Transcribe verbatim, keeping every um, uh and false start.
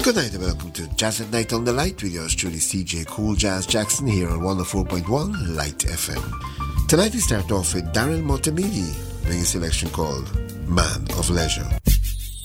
Good night and welcome to Jazz at Night on the Light with yours truly C J Cool Jazz Jackson here on one oh four point one Light F M. Tonight we start off with Daryl Motamedi doing a selection called Man of Leisure.